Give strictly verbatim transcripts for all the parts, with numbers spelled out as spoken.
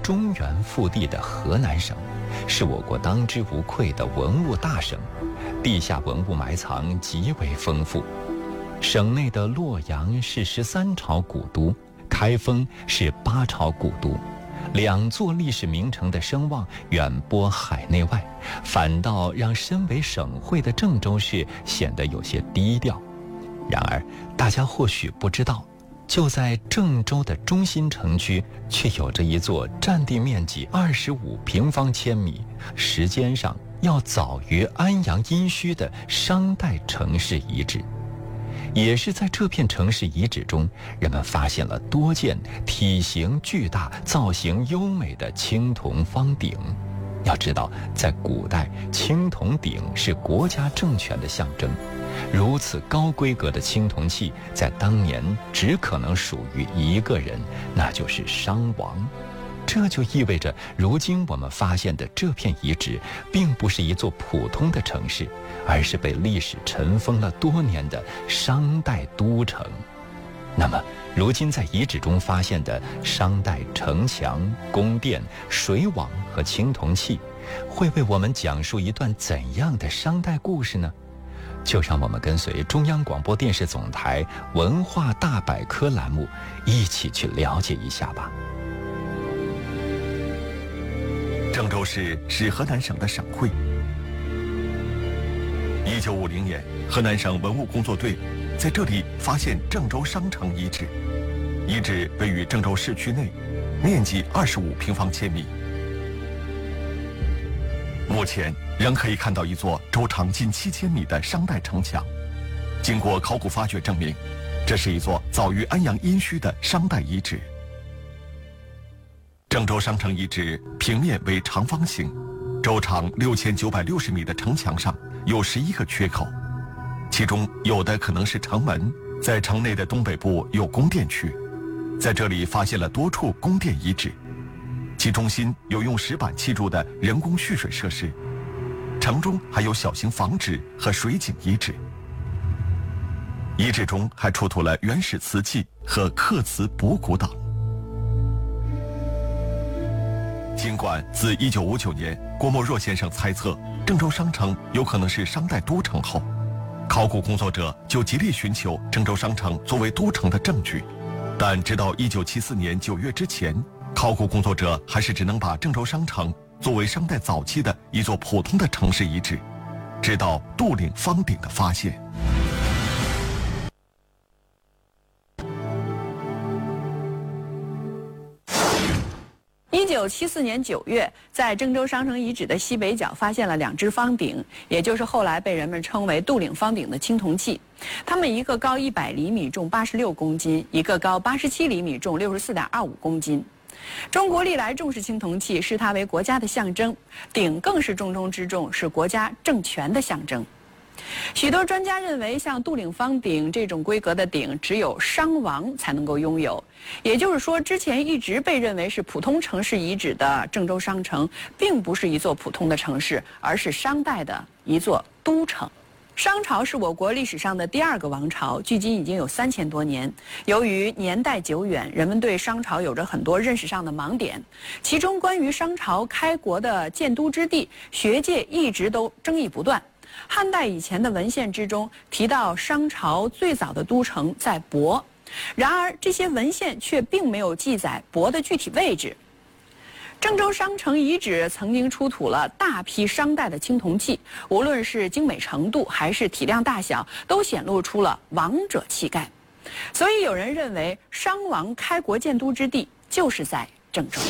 中原腹地的河南省，是我国当之无愧的文物大省，地下文物埋藏极为丰富。省内的洛阳是十三朝古都，开封是八朝古都，两座历史名城的声望远播海内外，反倒让身为省会的郑州市显得有些低调。然而大家或许不知道，就在郑州的中心城区，却有着一座占地面积二十五平方千米，时间上要早于安阳殷墟的商代城市遗址。也是在这片城市遗址中，人们发现了多件体型巨大、造型优美的青铜方鼎。要知道，在古代，青铜鼎是国家政权的象征。如此高规格的青铜器，在当年只可能属于一个人，那就是商王。这就意味着，如今我们发现的这片遗址，并不是一座普通的城市，而是被历史尘封了多年的商代都城。那么，如今在遗址中发现的商代城墙、宫殿、水网和青铜器，会为我们讲述一段怎样的商代故事呢？就让我们跟随中央广播电视总台文化大百科栏目，一起去了解一下吧。 郑州市是河南省的省会。一九五零年，河南省文物工作队在这里发现郑州商城遗址，遗址位于郑州市区内，面积二十五平方千米。目前仍可以看到一座周长近七千米的商代城墙。经过考古发掘证明，这是一座早于安阳殷墟的商代遗址。郑州商城遗址平面为长方形，周长六千九百六十米的城墙上有十一个缺口，其中有的可能是城门。在城内的东北部有宫殿区，在这里发现了多处宫殿遗址，其中心有用石板砌筑的人工蓄水设施，城中还有小型房址和水井遗址。遗址中还出土了原始瓷器和刻瓷博古等。尽管自一九五九年郭沫若先生猜测郑州商城有可能是商代都城后，考古工作者就极力寻求郑州商城作为都城的证据，但直到一九七四年九月之前，考古工作者还是只能把郑州商城作为商代早期的一座普通的城市遗址，直到杜岭方鼎的发现。 一九七四年九月，在郑州商城遗址的西北角发现了两只方鼎，也就是后来被人们称为杜岭方鼎的青铜器。它们一个高一百厘米，重八十六公斤；一个高八十七厘米，重六十四点二五公斤。中国历来重视青铜器，视它为国家的象征，鼎更是重中之重，是国家政权的象征。许多专家认为，像杜岭方鼎这种规格的鼎，只有商王才能够拥有。也就是说，之前一直被认为是普通城市遗址的郑州商城，并不是一座普通的城市，而是商代的一座都城。商朝是我国历史上的第二个王朝，距今已经有三千多年。由于年代久远，人们对商朝有着很多认识上的盲点，其中关于商朝开国的建都之地，学界一直都争议不断。汉代以前的文献之中提到商朝最早的都城在亳，然而这些文献却并没有记载亳的具体位置。郑州商城遗址曾经出土了大批商代的青铜器，无论是精美程度还是体量大小，都显露出了王者气概。所以有人认为，商王开国建都之地就是在郑州。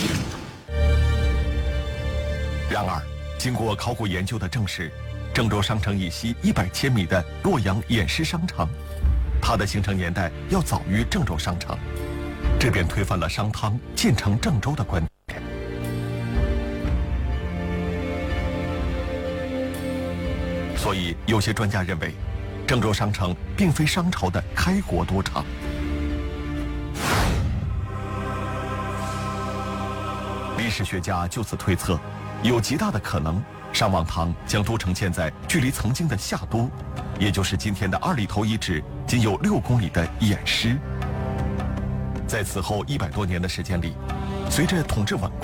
然而，经过考古研究的证实，郑州商城以西一百千米的洛阳偃师商城，它的形成年代要早于郑州商城，这便推翻了商汤建成郑州的观点。所以，有些专家认为，郑州商城并非商朝的开国都城。历史学家就此推测，有极大的可能，商王唐将都城建在距离曾经的夏都，也就是今天的二里头遗址仅有六公里的偃师。在此后一百多年的时间里，随着统治稳固，